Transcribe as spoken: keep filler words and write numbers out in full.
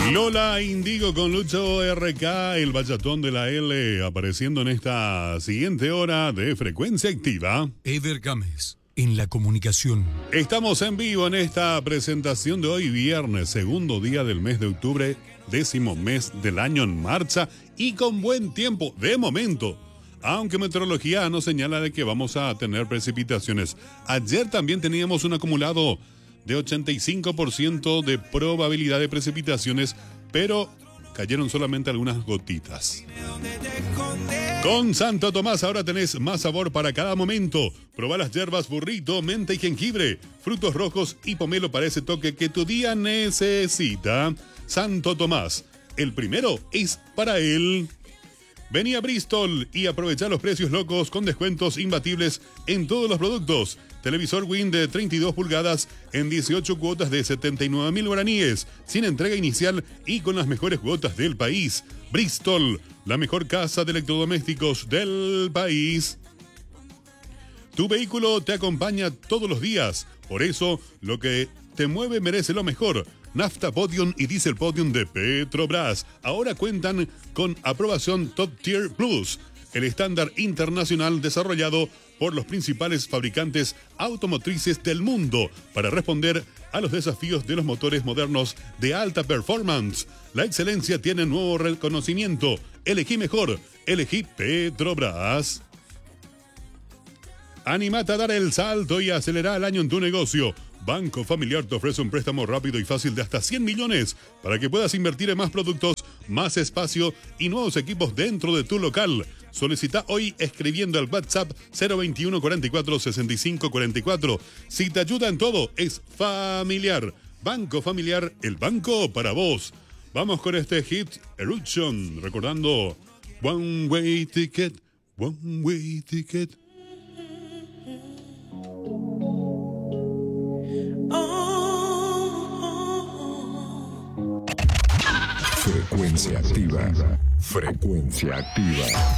Lola Indigo con Lucho R K, el bachatón de la L, apareciendo en esta siguiente hora de Frecuencia Activa. Eder Gámez, en la comunicación. Estamos en vivo en esta presentación de hoy, viernes, segundo día del mes de octubre, décimo mes del año en marcha y con buen tiempo de momento. Aunque meteorología nos señala de que vamos a tener precipitaciones. Ayer también teníamos un acumulado de ochenta y cinco por ciento de probabilidad de precipitaciones, pero cayeron solamente algunas gotitas. Con Santo Tomás ahora tenés más sabor para cada momento. Probá las hierbas burrito, menta y jengibre, frutos rojos y pomelo para ese toque que tu día necesita. Santo Tomás, el primero es para él. Vení a Bristol y aprovecha los precios locos con descuentos imbatibles en todos los productos. Televisor Win de treinta y dos pulgadas en dieciocho cuotas de setenta y nueve mil guaraníes, sin entrega inicial y con las mejores cuotas del país. Bristol, la mejor casa de electrodomésticos del país. Tu vehículo te acompaña todos los días, por eso lo que te mueve merece lo mejor. Nafta Podium y Diesel Podium de Petrobras ahora cuentan con aprobación Top Tier Plus, el estándar internacional desarrollado por los principales fabricantes automotrices del mundo para responder a los desafíos de los motores modernos de alta performance. La excelencia tiene nuevo reconocimiento. Elegí mejor, elegí Petrobras. Animate a dar el salto y acelera el año en tu negocio. Banco Familiar te ofrece un préstamo rápido y fácil de hasta cien millones para que puedas invertir en más productos, más espacio y nuevos equipos dentro de tu local. Solicita hoy escribiendo al WhatsApp cero veintiuno cuarenta y cuatro sesenta y cinco cuarenta y cuatro. Si te ayuda en todo, es Familiar. Banco Familiar, el banco para vos. Vamos con este hit, Eruption, recordando One Way Ticket, One Way Ticket. Frecuencia activa. Frecuencia activa.